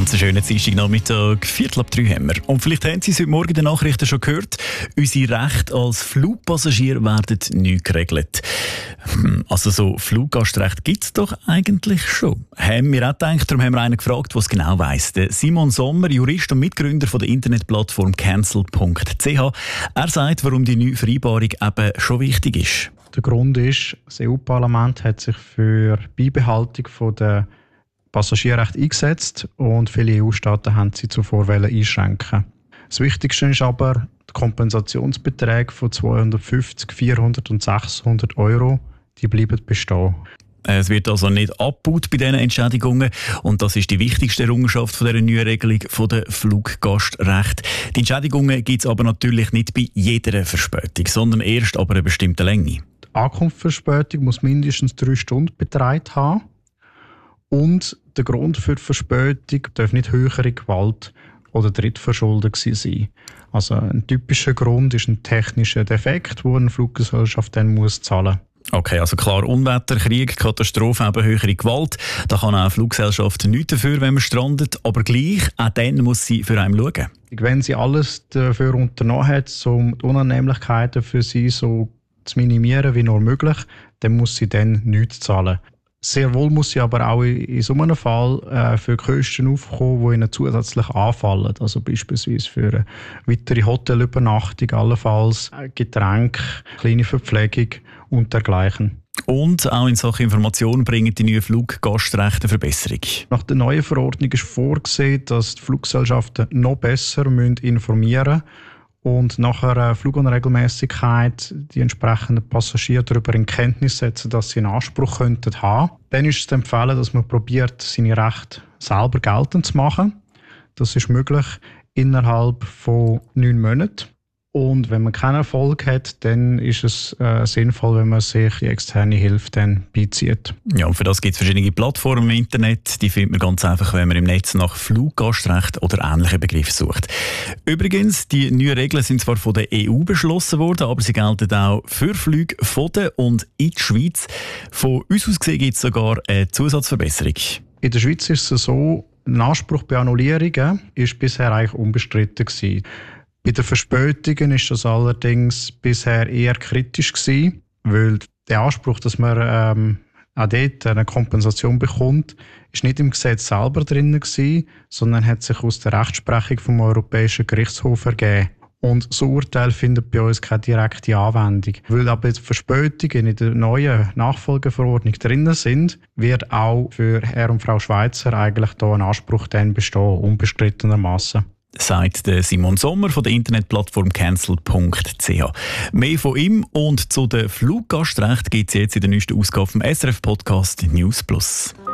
Ganz schönen Dienstagnachmittag, 2:45 haben wir. Und vielleicht haben Sie es heute Morgen in den Nachrichten schon gehört, unsere Rechte als Flugpassagier werden neu geregelt. Also so Fluggastrecht gibt es doch eigentlich schon. Haben wir auch gedacht, darum haben wir einen gefragt, der es genau weiss. Simon Sommer, Jurist und Mitgründer von der Internetplattform cancel.ch. Er sagt, warum die neue Vereinbarung eben schon wichtig ist. Der Grund ist, das EU-Parlament hat sich für die Beibehaltung der Passagierrechte eingesetzt und viele EU-Staaten haben sie zuvor einschränken. Das Wichtigste ist aber, die Kompensationsbeträge von 250, 400 und 600 Euro, die bleiben bestehen. Es wird also nicht abgebaut bei diesen Entschädigungen und das ist die wichtigste Errungenschaft von dieser neuen Regelung der Fluggastrechte. Die Entschädigungen gibt es aber natürlich nicht bei jeder Verspätung, sondern erst ab einer bestimmten Länge. Die Ankunftsverspätung muss mindestens 3 Stunden betragen haben und der Grund für die Verspätung darf nicht höhere Gewalt oder Drittverschuldung sein. Also ein typischer Grund ist ein technischer Defekt, wo eine Fluggesellschaft dann zahlen muss. Okay, also klar, Unwetter, Krieg, Katastrophe, eben höhere Gewalt. Da kann auch eine Fluggesellschaft nichts dafür, wenn man strandet. Aber gleich, auch dann muss sie für einen schauen. Wenn sie alles dafür unternommen hat, um die Unannehmlichkeiten für sie so zu minimieren wie nur möglich, dann muss sie dann nichts zahlen. Sehr wohl muss sie aber auch in so einem Fall für Kosten aufkommen, die ihnen zusätzlich anfallen. Also beispielsweise für eine weitere Hotelübernachtung, allenfalls Getränke, kleine Verpflegung und dergleichen. Und auch in Sachen Information bringen die neuen Fluggastrechte eine Verbesserung. Nach der neuen Verordnung ist vorgesehen, dass die Fluggesellschaften noch besser informieren müssen und nach einer Flugunregelmäßigkeit die entsprechenden Passagiere darüber in Kenntnis setzen, dass sie einen Anspruch könnten haben. Dann ist es zu empfehlen, dass man probiert, seine Rechte selber geltend zu machen. Das ist möglich innerhalb von 9 Monaten. Und wenn man keinen Erfolg hat, dann ist es sinnvoll, wenn man sich die externe Hilfe dann beizieht. Ja, und für das gibt es verschiedene Plattformen im Internet. Die findet man ganz einfach, wenn man im Netz nach Fluggastrecht oder ähnlichen Begriffen sucht. Übrigens, die neuen Regeln sind zwar von der EU beschlossen worden, aber sie gelten auch für Flüge von der und in die Schweiz. Von uns aus gesehen gibt es sogar eine Zusatzverbesserung. In der Schweiz ist es so, ein Anspruch bei Annullierungen ist bisher eigentlich unbestritten gewesen. Bei den Verspätungen ist das allerdings bisher eher kritisch gewesen, weil der Anspruch, dass man auch dort eine Kompensation bekommt, ist nicht im Gesetz selber drin gewesen, sondern hat sich aus der Rechtsprechung vom Europäischen Gerichtshof ergeben. Und so Urteil findet bei uns keine direkte Anwendung. Weil aber die Verspätungen in der neuen Nachfolgeverordnung drin sind, wird auch für Herr und Frau Schweizer eigentlich da ein Anspruch dann bestehen, unbestrittenermaßen. Sagt Simon Sommer von der Internetplattform cancel.ch. Mehr von ihm und zu den Fluggastrechten gibt es jetzt in der neuesten Ausgabe vom SRF-Podcast News Plus.